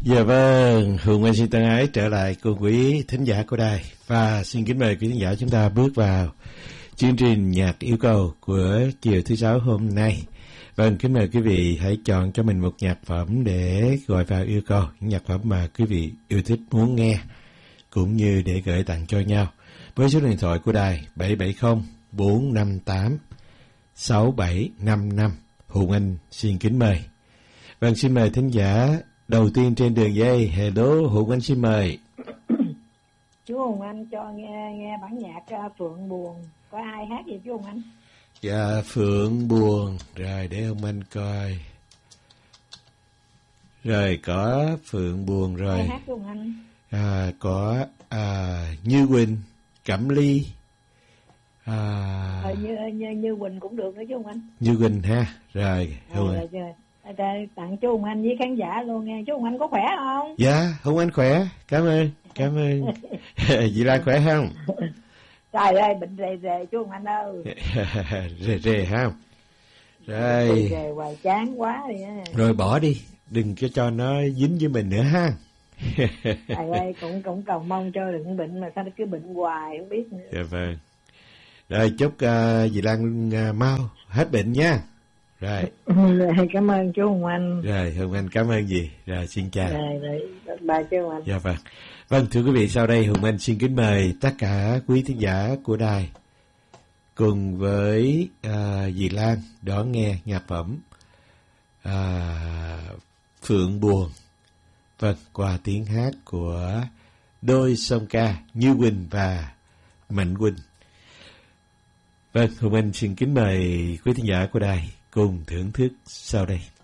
Dạ vâng, Hùng Anh xin thân ái trở lại cùng quý thính giả của đài và xin kính mời quý thính giả chúng ta bước vào chương trình nhạc yêu cầu của chiều thứ Sáu hôm nay. Vâng, kính mời quý vị hãy chọn cho mình một nhạc phẩm để gọi vào yêu cầu, những nhạc phẩm mà quý vị yêu thích muốn nghe, cũng như để gửi tặng cho nhau. Với số điện thoại của đài 770 458 6755, Hùng Anh xin kính mời. Vâng, xin mời thính giả đầu tiên trên đường dây. Hello, Hùng Anh xin mời. Chú Hùng Anh cho nghe bản nhạc Phượng Buồn. Có ai hát gì chú Hùng Anh? Dạ, Phượng Buồn. Rồi, để Hùng Anh coi. Rồi, có Phượng Buồn rồi. Ai hát chú Hùng Anh? Có Như Quỳnh, Cẩm Ly. Như Quỳnh cũng được nữa chú Hùng Anh. Như Quỳnh ha. Rồi, Hùng Anh. Tặng chú Hùng Anh với khán giả luôn nghe. Chú Hùng Anh có khỏe không? Dạ, Hùng Anh khỏe. Cảm ơn. Chị Lan khỏe không? Trời ơi, bệnh rề chú Hùng Anh ơi. Rề ha. Rồi. Rề hoài chán quá đi á. Rồi bỏ đi, đừng cho nó dính với mình nữa ha. Trời ơi, cũng cầu mong cho đừng bệnh mà sao cứ bệnh hoài không biết nữa. Dạ vâng. Rồi chúc dì Lan mau hết bệnh nha. Rồi. Cảm ơn chú Hùng Anh. Rồi, Hùng Anh cảm ơn dì. Rồi, xin chào. Rồi, bye chú Hùng Anh. Dạ vâng. Vâng, thưa quý vị, sau đây Hùng Anh xin kính mời tất cả quý thính giả của đài cùng với dì Lan đón nghe nhạc phẩm Phượng Buồn. Vâng, qua tiếng hát của đôi song ca Như Quỳnh và Mạnh Quỳnh. Vâng, Hùng Anh xin kính mời quý thính giả của đài cùng thưởng thức sau đây.